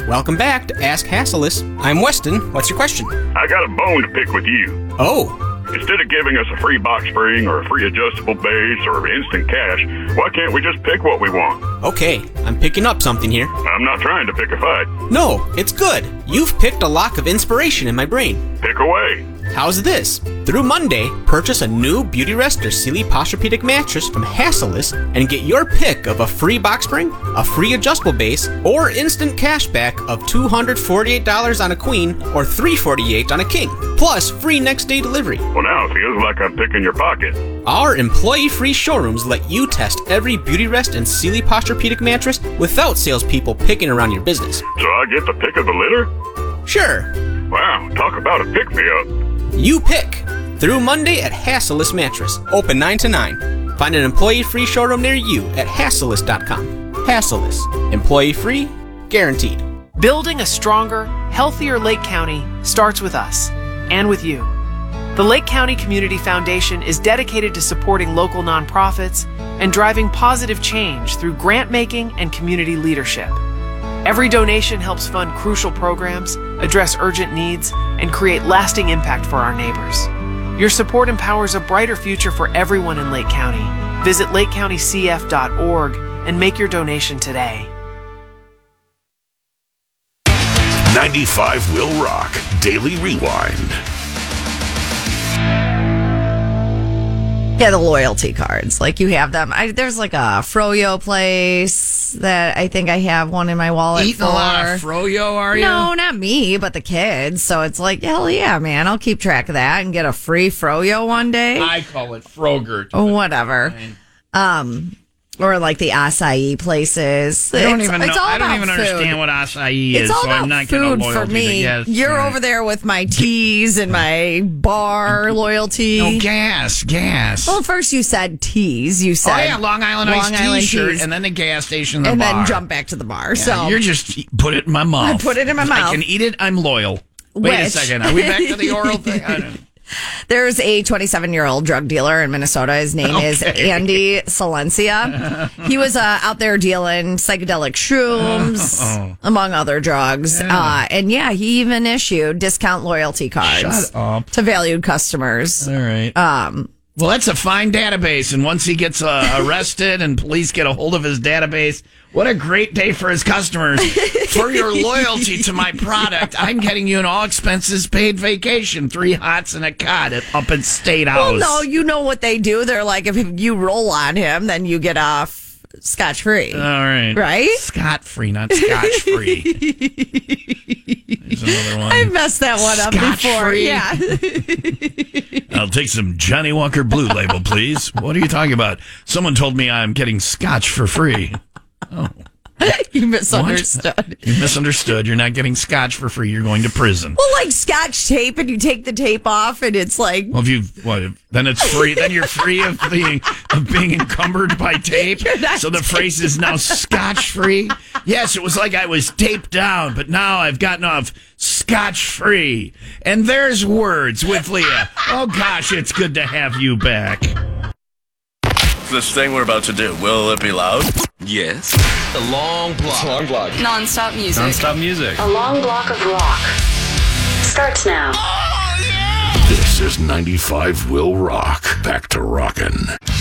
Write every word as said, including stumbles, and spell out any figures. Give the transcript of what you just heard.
Welcome back to Ask Hassleus. I'm Weston. What's your question? I got a bone to pick with you. Oh. Instead of giving us a free box spring or a free adjustable base or instant cash, why can't we just pick what we want? Okay, I'm picking up something here. I'm not trying to pick a fight. No, it's good. You've picked a lock of inspiration in my brain. Pick away. How's this? Through Monday, purchase a new Beautyrest or Sealy Posturepedic mattress from Hassleus and get your pick of a free box spring, a free adjustable base, or instant cash back of two hundred forty-eight dollars on a queen or three hundred forty-eight dollars on a king, plus free next day delivery. Well, now it feels like I'm picking your pocket. Our employee-free showrooms let you test every Beautyrest and Sealy Posturepedic mattress without salespeople picking around your business. So I get the pick of the litter? Sure. Wow, talk about a pick-me-up. You pick. Through Monday at Hassleus Mattress. Open nine to nine. Find an employee-free showroom near you at hassleus dot com. Hassleus. Employee-free, guaranteed. Building a stronger, healthier Lake County starts with us and with you. The Lake County Community Foundation is dedicated to supporting local nonprofits and driving positive change through grant making and community leadership. Every donation helps fund crucial programs, address urgent needs, and create lasting impact for our neighbors. Your support empowers a brighter future for everyone in Lake County. Visit lake county c f dot org and make your donation today. ninety-five Will Rock Daily Rewind. Yeah, the loyalty cards. Like, you have them. I, there's like a Froyo place that I think I have one in my wallet Eating for. a lot of Froyo, are you? No, not me, but the kids. So it's like, hell yeah, man. I'll keep track of that and get a free Froyo one day. I call it Frogurt. Or whatever. Um, or like the acai places. I don't it's, even know. It's all I don't about even food. understand what acai is, It's all so about I'm not food going to for me. Yes, You're right. over there with my teas and my bar loyalty. No, gas, gas. Well, first you said teas. You said oh, yeah, Long Island Long iced Island t-shirt, teas. and then the gas station, the and bar. then jump back to the bar. Yeah, so you're just put it in my mouth. I put it in my I mouth. can eat it. I'm loyal. Wait a Which- second. Are we back to the oral thing? I don't know. There's a twenty-seven-year-old drug dealer in Minnesota. His name is Okay. Andy Silencia. He was uh, out there dealing psychedelic shrooms, Oh. among other drugs. Yeah. Uh, and yeah, he even issued discount loyalty cards Shut up. to valued customers. All right. Um, Well, that's a fine database, and once he gets uh, arrested and police get a hold of his database, what a great day for his customers. For your loyalty to my product, I'm getting you an all-expenses-paid vacation, three hots and a cot at, up at State House. well, no, you know what they do. They're like, if you roll on him, then you get off scotch-free. All right. Right? Scot-free, not scotch-free. There's another one. I messed that one up before. Scotch-free? Yeah. I'll take some Johnny Walker Blue Label, please. What are you talking about? Someone told me I'm getting scotch for free. Oh. You misunderstood. You misunderstood. You're not getting scotch for free. You're going to prison. Well, like scotch tape, and you take the tape off, and it's like, Well, if you what? Then it's free. Then you're free of being of being encumbered by tape. not So the phrase is now scotch free. Yes, it was like I was taped down, but now I've gotten off scotch free. And there's Words with Leah. Oh gosh, it's good to have you back. This thing we're about to do, will it be loud? Yes. A long block. Long block. Non-stop music. Non-stop music. A long block of rock. Starts now. This is ninety-five Will Rock. Back to rockin'.